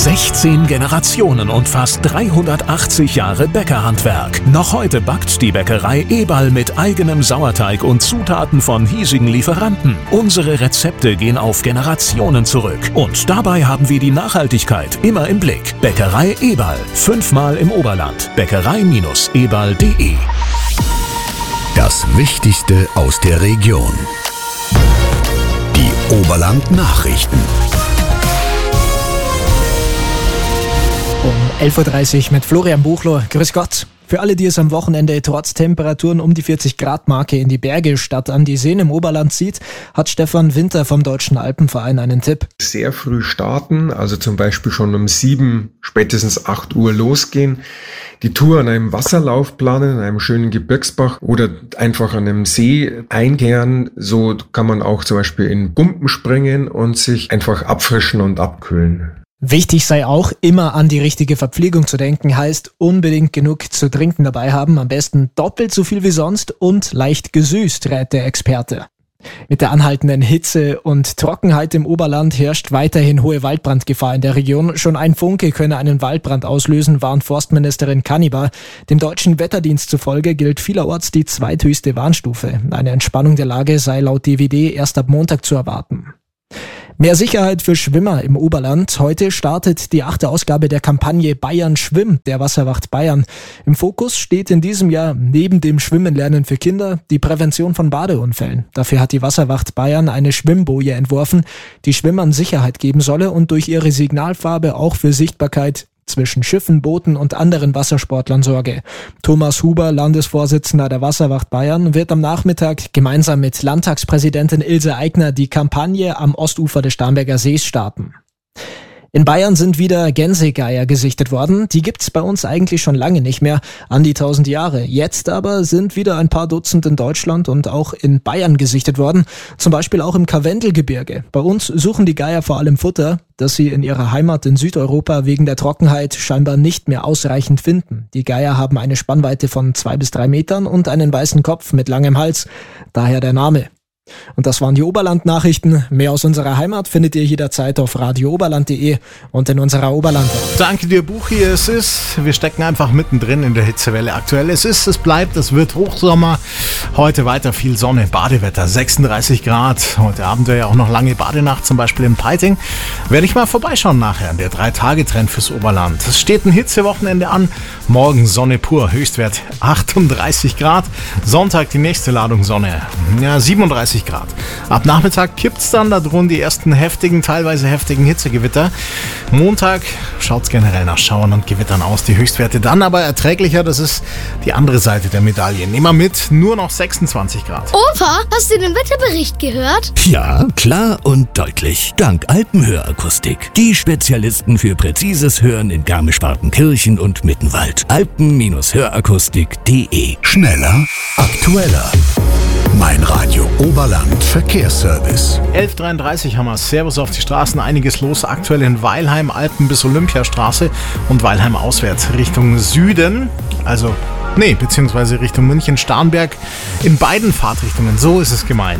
16 Generationen und fast 380 Jahre Bäckerhandwerk. Noch heute backt die Bäckerei Eberl mit eigenem Sauerteig und Zutaten von hiesigen Lieferanten. Unsere Rezepte gehen auf Generationen zurück. Und dabei haben wir die Nachhaltigkeit immer im Blick. Bäckerei Eberl. 5-mal im Oberland. Bäckerei-eberl.de. Das Wichtigste aus der Region. Die Oberland-Nachrichten. Um 11.30 Uhr mit Florian Buchloh. Grüß Gott. Für alle, die es am Wochenende trotz Temperaturen um die 40-Grad-Marke in die Berge statt an die Seen im Oberland zieht, hat Stefan Winter vom Deutschen Alpenverein einen Tipp. Sehr früh starten, also zum Beispiel schon um 7, spätestens 8 Uhr losgehen. Die Tour an einem Wasserlauf planen, an einem schönen Gebirgsbach oder einfach an einem See einkehren. So kann man auch zum Beispiel in Gumpen springen und sich einfach abfrischen und abkühlen. Wichtig sei auch, immer an die richtige Verpflegung zu denken, heißt unbedingt genug zu trinken dabei haben, am besten doppelt so viel wie sonst und leicht gesüßt, rät der Experte. Mit der anhaltenden Hitze und Trockenheit im Oberland herrscht weiterhin hohe Waldbrandgefahr in der Region. Schon ein Funke könne einen Waldbrand auslösen, warnt Forstministerin Kannibar. Dem deutschen Wetterdienst zufolge gilt vielerorts die zweithöchste Warnstufe. Eine Entspannung der Lage sei laut DWD erst ab Montag zu erwarten. Mehr Sicherheit für Schwimmer im Oberland. Heute startet die 8. Ausgabe der Kampagne Bayern schwimmt, der Wasserwacht Bayern. Im Fokus steht in diesem Jahr neben dem Schwimmenlernen für Kinder die Prävention von Badeunfällen. Dafür hat die Wasserwacht Bayern eine Schwimmboje entworfen, die Schwimmern Sicherheit geben solle und durch ihre Signalfarbe auch für Sichtbarkeit zwischen Schiffen, Booten und anderen Wassersportlern sorge. Thomas Huber, Landesvorsitzender der Wasserwacht Bayern, wird am Nachmittag gemeinsam mit Landtagspräsidentin Ilse Aigner die Kampagne am Ostufer des Starnberger Sees starten. In Bayern sind wieder Gänsegeier gesichtet worden. Die gibt's bei uns eigentlich schon lange nicht mehr, an die 1000 Jahre. Jetzt aber sind wieder ein paar Dutzend in Deutschland und auch in Bayern gesichtet worden. Zum Beispiel auch im Karwendelgebirge. Bei uns suchen die Geier vor allem Futter, das sie in ihrer Heimat in Südeuropa wegen der Trockenheit scheinbar nicht mehr ausreichend finden. Die Geier haben eine Spannweite von 2 bis 3 Metern und einen weißen Kopf mit langem Hals. Daher der Name. Und das waren die Oberland-Nachrichten. Mehr aus unserer Heimat findet ihr jederzeit auf radiooberland.de und in unserer Oberland-App. Danke dir, Buchi. Wir stecken einfach mittendrin in der Hitzewelle aktuell. Es bleibt, es wird Hochsommer. Heute weiter viel Sonne, Badewetter, 36 Grad. Heute Abend wäre ja auch noch lange Badenacht, zum Beispiel in Peiting. Werde ich mal vorbeischauen nachher, der 3-Tage-Trend fürs Oberland. Es steht ein Hitzewochenende an. Morgen Sonne pur, Höchstwert 38 Grad. Sonntag die nächste Ladung Sonne, 37 Grad. Ab Nachmittag kippt's dann, da drohen die ersten teilweise heftigen Hitzegewitter. Montag schaut's generell nach Schauern und Gewittern aus. Die Höchstwerte dann aber erträglicher, das ist die andere Seite der Medaille. Nehmen wir mit, nur noch 26 Grad. Opa, hast du den Wetterbericht gehört? Ja, klar und deutlich. Dank Alpenhörakustik. Die Spezialisten für präzises Hören in Garmisch-Partenkirchen und Mittenwald. Alpen-Hörakustik.de. Schneller, aktueller. Mein Radio Oberland Verkehrsservice. 11.33 haben wir. Servus auf die Straßen. Einiges los. Aktuell in Weilheim, Alpen bis Olympiastraße und Weilheim auswärts Richtung Süden. Beziehungsweise Richtung München, Starnberg. In beiden Fahrtrichtungen. So ist es gemeint.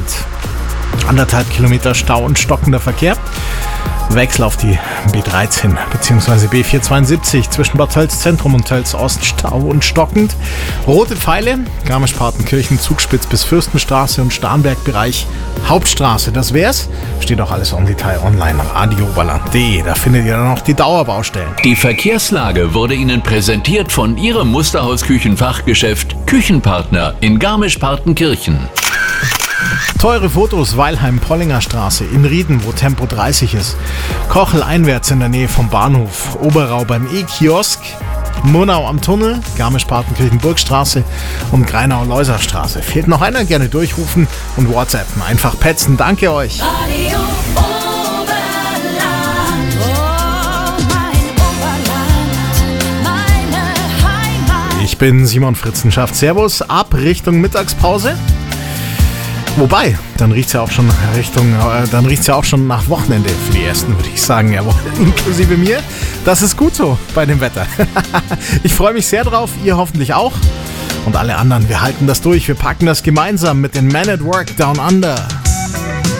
1,5 Kilometer Stau und stockender Verkehr. Wechsel auf die B13 bzw. B472 zwischen Bad Tölz Zentrum und Tölz Ost, Stau und stockend. Rote Pfeile, Garmisch-Partenkirchen, Zugspitz bis Fürstenstraße und Starnberg-Bereich Hauptstraße. Das wär's. Steht auch alles im Detail online am radiooberland.de. Da findet ihr dann auch die Dauerbaustellen. Die Verkehrslage wurde Ihnen präsentiert von Ihrem Musterhaus-Küchenfachgeschäft Küchenpartner in Garmisch-Partenkirchen. Teure Fotos, Weilheim, Pollinger Straße, in Rieden, wo Tempo 30 ist. Kochel einwärts in der Nähe vom Bahnhof, Oberrau beim E-Kiosk, Murnau am Tunnel, Garmisch-Partenkirchen Burgstraße und Greinau-Leuserstraße. Fehlt noch einer? Gerne durchrufen und WhatsAppen. Einfach petzen. Danke euch. Radio Oberland, mein Oberland, meine Heimat. Ich bin Simon Fritzenschaft. Servus, ab Richtung Mittagspause. Wobei, dann riecht's ja auch schon nach Wochenende für die Ersten, würde ich sagen, jawohl, inklusive mir. Das ist gut so bei dem Wetter. Ich freue mich sehr drauf, ihr hoffentlich auch. Und alle anderen, wir halten das durch, wir packen das gemeinsam mit den Men at Work Down Under.